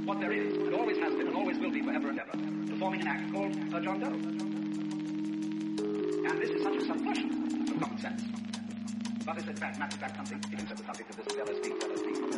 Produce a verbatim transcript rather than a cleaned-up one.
what there is, and always has been, and always will be forever and ever, performing an act called a John Doe. And this is such a subversion of common sense. But it's in fact, matter of fact, something, it is the subject of this L S D, L S D.